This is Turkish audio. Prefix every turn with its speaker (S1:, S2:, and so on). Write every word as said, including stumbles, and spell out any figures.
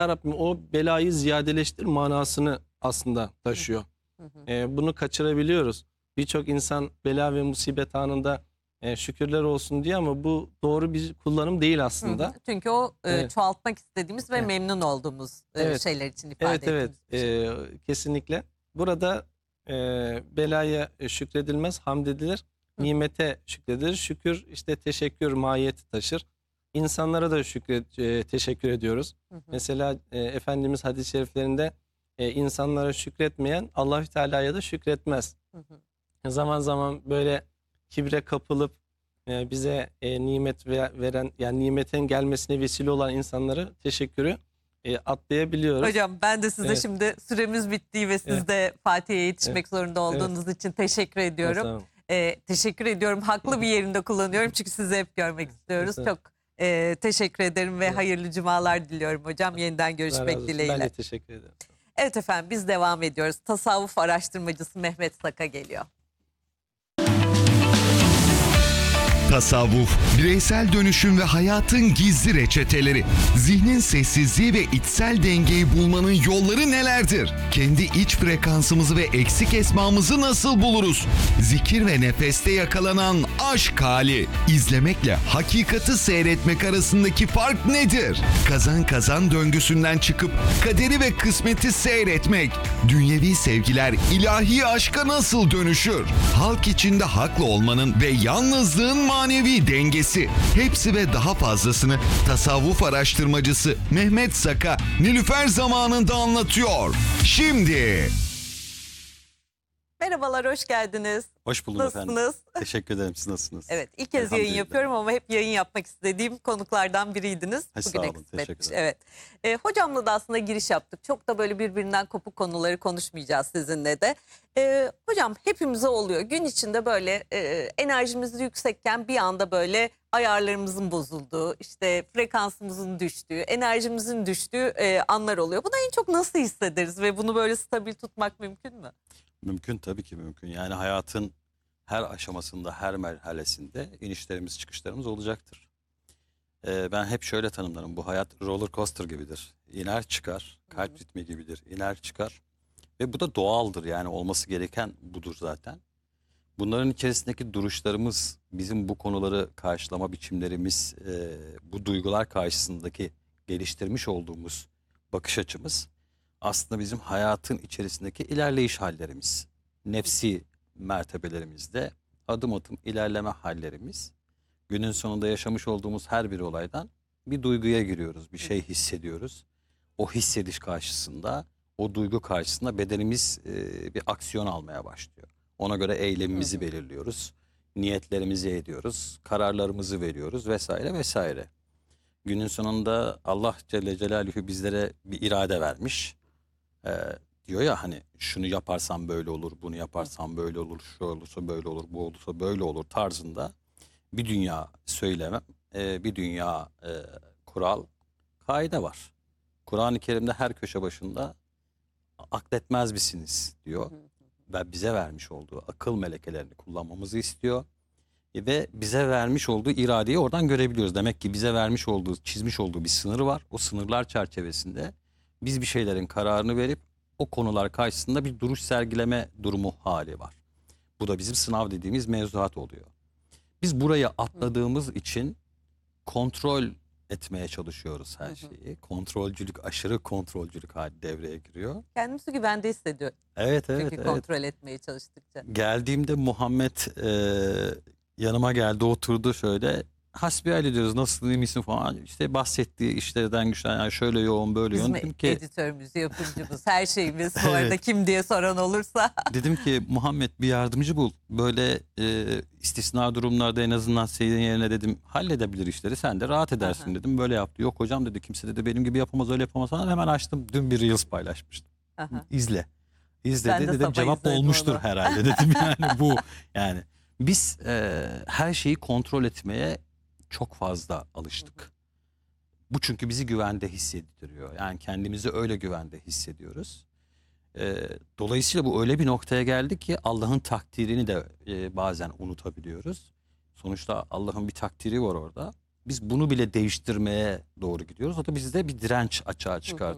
S1: Ya Rabbim o belayı ziyadeleştir manasını aslında taşıyor.
S2: Hı hı.
S1: E, bunu kaçırabiliyoruz. Birçok insan bela ve musibet anında e, şükürler olsun diye, ama bu doğru bir kullanım değil
S2: Hı
S1: aslında.
S2: hı. Çünkü o e,
S1: Evet.
S2: çoğaltmak istediğimiz ve
S1: Evet.
S2: memnun olduğumuz e,
S1: Evet.
S2: şeyler için
S1: Evet,
S2: ifade
S1: evet.
S2: ettiğimiz bir şey.
S1: E, kesinlikle. Burada e, belaya e, şükredilmez, hamd edilir.
S2: Hı hı.
S1: Nimete şükredilir. Şükür işte teşekkür mahiyeti taşır. İnsanlara da şükret, e, teşekkür ediyoruz.
S2: Hı hı.
S1: Mesela e, Efendimiz hadis-i şeriflerinde e, insanlara şükretmeyen Allahü Teala'ya da şükretmez.
S2: Hı hı.
S1: Zaman zaman böyle kibre kapılıp e, bize e, nimet ve- veren, yani nimetin gelmesine vesile olan insanları teşekkürü e, atlayabiliyoruz.
S2: Hocam ben de size
S1: Evet.
S2: şimdi süremiz bitti ve siz
S1: Evet.
S2: de Fatih'e yetişmek
S1: Evet.
S2: zorunda olduğunuz için teşekkür ediyorum.
S1: Sağ olun.
S2: E, teşekkür ediyorum. Haklı bir yerinde kullanıyorum çünkü sizi hep görmek istiyoruz.
S1: Sağ olun.
S2: Çok e, teşekkür ederim ve
S1: Evet.
S2: hayırlı cumalar diliyorum hocam. Yeniden
S1: Allah razı
S2: görüşmek
S1: olsun. Ben
S2: dileğiyle.
S1: de teşekkür ederim.
S2: Evet efendim, biz devam ediyoruz. Tasavvuf araştırmacısı Mehmet Saka geliyor.
S3: Tasavvuf, bireysel dönüşüm ve hayatın gizli reçeteleri. Zihnin sessizliği ve içsel dengeyi bulmanın yolları nelerdir? Kendi iç frekansımızı ve eksik esmamızı nasıl buluruz? Zikir ve nefeste yakalanan aşk hali. İzlemekle hakikati seyretmek arasındaki fark nedir? Kazan kazan döngüsünden çıkıp kaderi ve kısmeti seyretmek. Dünyevi sevgiler ilahi aşka nasıl dönüşür? Halk içinde haklı olmanın ve yalnızlığın manevi dengesi. Hepsi ve daha fazlasını tasavvuf araştırmacısı Mehmet Saka Nilüfer zamanında anlatıyor. Şimdi.
S2: Merhabalar, hoş geldiniz.
S4: Hoş buldum efendim.
S2: Nasılsınız?
S4: Teşekkür ederim. Siz nasılsınız?
S2: Evet, ilk kez yayın
S4: Elhamdülillah.
S2: yapıyorum ama hep yayın yapmak istediğim konuklardan biriydiniz.
S4: Hay, sağ
S2: Bugüne
S4: olun,
S2: kısmetmiş.
S4: teşekkür ederim.
S2: Evet. Ee, hocamla da aslında giriş yaptık. Çok da böyle birbirinden kopuk konuları konuşmayacağız sizinle de. Ee, hocam hepimize oluyor. Gün içinde böyle e, enerjimiz yüksekken bir anda böyle ayarlarımızın bozulduğu, işte frekansımızın düştüğü, enerjimizin düştüğü e, anlar oluyor. Bunu en çok nasıl hissederiz ve bunu böyle stabil tutmak mümkün mü?
S4: Mümkün, tabii ki mümkün. Yani hayatın her aşamasında, her merhalesinde inişlerimiz, çıkışlarımız olacaktır. Ee, ben hep şöyle tanımlarım. Bu hayat roller coaster gibidir. İner çıkar, kalp ritmi gibidir. İner çıkar. Ve bu da doğaldır, yani olması gereken budur zaten. Bunların içerisindeki duruşlarımız, bizim bu konuları karşılama biçimlerimiz, e, bu duygular karşısındaki geliştirmiş olduğumuz bakış açımız aslında bizim hayatın içerisindeki ilerleyiş hallerimiz. Nefsi mertebelerimizde adım adım ilerleme hallerimiz. Günün sonunda yaşamış olduğumuz her bir olaydan bir duyguya giriyoruz, bir şey hissediyoruz. O hissediş karşısında, o duygu karşısında bedenimiz e, bir aksiyon almaya başlıyor. Ona göre eylemimizi belirliyoruz, niyetlerimizi ediyoruz, kararlarımızı veriyoruz vesaire vesaire. Günün sonunda Allah Celle Celaluhu bizlere bir irade vermiş. Ee, diyor ya hani şunu yaparsan böyle olur, bunu yaparsan böyle olur, şu olursa böyle olur, bu olursa böyle olur tarzında bir dünya söylemem, e, bir dünya e, kural, kaide var. Kur'an-ı Kerim'de her köşe başında akletmez misiniz diyor. Ve bize vermiş olduğu akıl melekelerini kullanmamızı istiyor. E, ve bize vermiş olduğu iradeyi oradan görebiliyoruz. Demek ki bize vermiş olduğu, çizmiş olduğu bir sınır var. O sınırlar çerçevesinde biz bir şeylerin kararını verip o konular karşısında bir duruş sergileme durumu hali var. Bu da bizim sınav dediğimiz mevzuat oluyor. Biz burayı atladığımız için kontrol etmeye çalışıyoruz her şeyi. Kontrolcülük, aşırı kontrolcülük hali devreye giriyor.
S2: Kendimizi güvende hissediyorum.
S4: Evet, evet,
S2: Çünkü
S4: evet.
S2: kontrol etmeye çalıştıkça.
S4: Geldiğimde Muhammed e, yanıma geldi, oturdu şöyle. Hasbihal ediyoruz, nasıl, iyi misin falan. İşte bahsettiği işlerden güçler, yani şöyle yoğun böyle yoğun.
S2: Bizim
S4: Dedim ki,
S2: editörümüz, yapımcımız, her şeyimiz. Bu arada
S4: Evet.
S2: kim diye soran olursa.
S4: dedim ki Muhammed bir yardımcı bul. Böyle e, istisna durumlarda en azından senin yerine dedim halledebilir işleri. Sen de rahat edersin
S2: Aha.
S4: dedim. Böyle yaptı. Yok hocam dedi, kimse dedi benim gibi yapamaz, öyle yapamaz falan. Hemen açtım. Dün bir Reels paylaşmıştım.
S2: Aha.
S4: İzle. İzle
S2: Ben de
S4: dedim,
S2: sabah
S4: cevap
S2: izledim
S4: olmuştur
S2: onu.
S4: herhalde dedim, yani bu yani. Biz e, her şeyi kontrol etmeye çok fazla alıştık. Bu çünkü bizi güvende hissettiriyor. Yani kendimizi öyle güvende hissediyoruz. E, dolayısıyla bu öyle bir noktaya geldi ki Allah'ın takdirini de e, bazen unutabiliyoruz. Sonuçta Allah'ın bir takdiri var orada. Biz bunu bile değiştirmeye doğru gidiyoruz. O da bizde bir direnç açığa çıkartıyor.